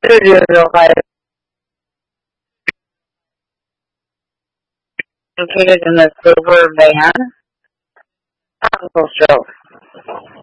Ohio, located in the silver van. Tropical stroke.